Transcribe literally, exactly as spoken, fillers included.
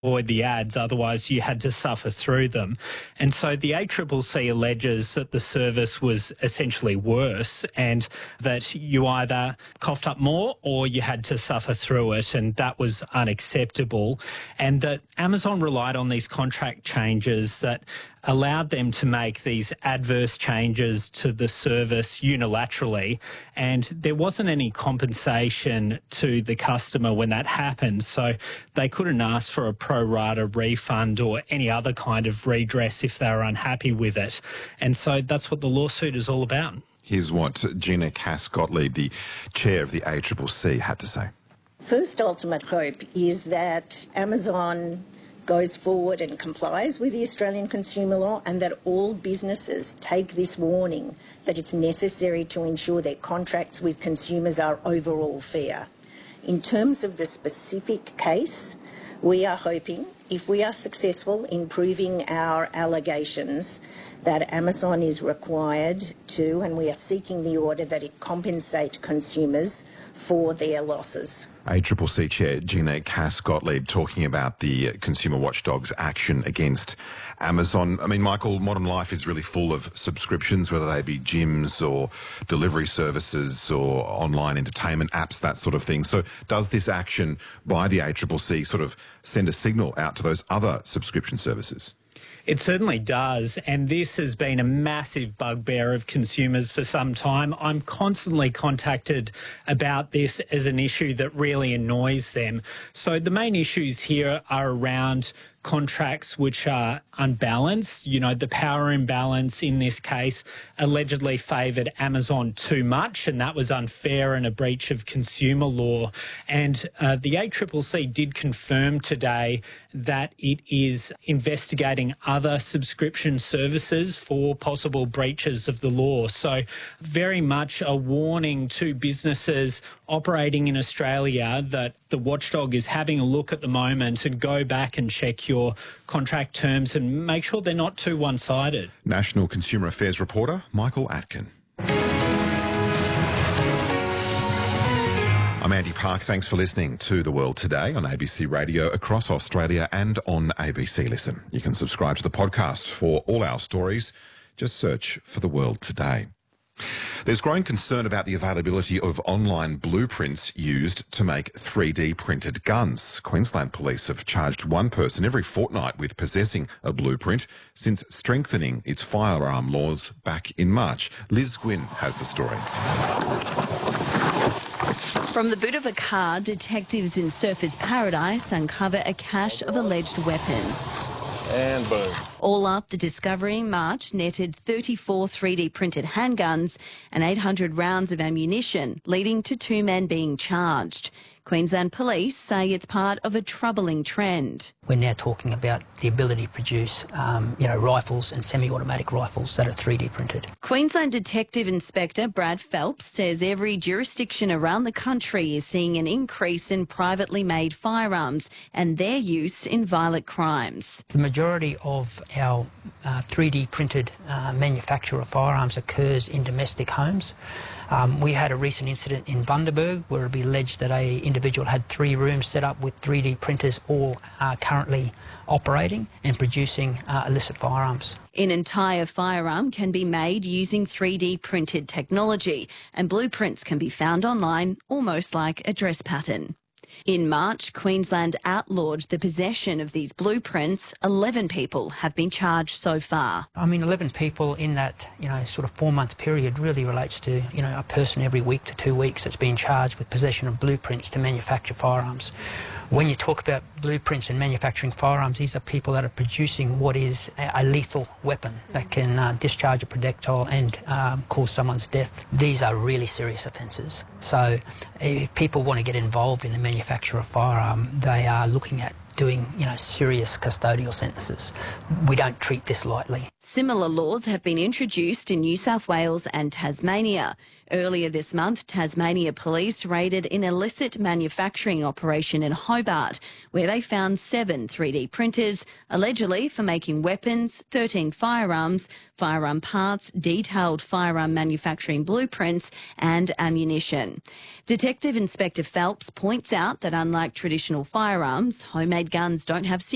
avoid the ads, otherwise you had to suffer through them. And so the A C C C alleges that the service was essentially worse and that you either coughed up more or you had to suffer through it, and that was unacceptable. And that Amazon relied on these contract changes that allowed them to make these adverse changes to the service unilaterally, and there wasn't any compensation to the customer when that happened, so they couldn't ask for a pro rata refund or any other kind of redress if they were unhappy with it. And so that's what the lawsuit is all about. Here's what Gina Cass-Gottlieb, the chair of the A C C C, had to say. First ultimate hope is that Amazon goes forward and complies with the Australian consumer law, and that all businesses take this warning that it's necessary to ensure their contracts with consumers are overall fair. In terms of the specific case, we are hoping, if we are successful in proving our allegations, that Amazon is required to, and we are seeking the order, that it compensate consumers for their losses. A C C C Chair Gina Cass-Gottlieb talking about the Consumer Watchdog's action against Amazon. I mean, Michael, modern life is really full of subscriptions, whether they be gyms or delivery services or online entertainment apps, that sort of thing. So does this action by the A C C C sort of send a signal out to those other subscription services? It certainly does, and this has been a massive bugbear of consumers for some time. I'm constantly contacted about this as an issue that really annoys them. So the main issues here are around contracts which are unbalanced. You know, the power imbalance in this case allegedly favoured Amazon too much, and that was unfair and a breach of consumer law. And uh, the A C C C did confirm today that it is investigating other subscription services for possible breaches of the law. So very much a warning to businesses operating in Australia that the watchdog is having a look at the moment, and go back and check your contract terms and make sure they're not too one-sided. National Consumer Affairs reporter Michael Atkin. I'm Andy Park. Thanks for listening to The World Today on A B C Radio across Australia and on A B C Listen. You can subscribe to the podcast for all our stories. Just search for The World Today. There's growing concern about the availability of online blueprints used to make three D printed guns. Queensland Police have charged one person every fortnight with possessing a blueprint since strengthening its firearm laws back in March. Liz Gwynn has the story. From the boot of a car, detectives in Surfers Paradise uncover a cache of alleged weapons. And boom. All up, the discovery in March netted thirty-four three D printed handguns and eight hundred rounds of ammunition, leading to two men being charged. Queensland Police say it's part of a troubling trend. We're now talking about the ability to produce, um, you know, rifles and semi-automatic rifles that are three D printed. Queensland Detective Inspector Brad Phelps says every jurisdiction around the country is seeing an increase in privately made firearms and their use in violent crimes. The majority of our uh, three D printed uh, manufacture of firearms occurs in domestic homes. Um, we had a recent incident in Bundaberg where it be alleged that a individual had three rooms set up with three D printers all uh, currently operating and producing uh, illicit firearms. An entire firearm can be made using three D printed technology, and blueprints can be found online, almost like a dress pattern. In March, Queensland outlawed the possession of these blueprints. eleven people have been charged so far. I mean, eleven people in that, you know, sort of four-month period really relates to, you know, a person every week to two weeks that's been charged with possession of blueprints to manufacture firearms. When you talk about blueprints and manufacturing firearms, these are people that are producing what is a lethal weapon that can uh, discharge a projectile and um, cause someone's death. These are really serious offences. So if people want to get involved in the manufacture of firearm, they are looking at doing, you know, serious custodial sentences. We don't treat this lightly. Similar laws have been introduced in New South Wales and Tasmania. Earlier this month, Tasmania Police raided an illicit manufacturing operation in Hobart, where they found seven three D printers, allegedly for making weapons, thirteen firearms, firearm parts, detailed firearm manufacturing blueprints and ammunition. Detective Inspector Phelps points out that unlike traditional firearms, homemade guns don't have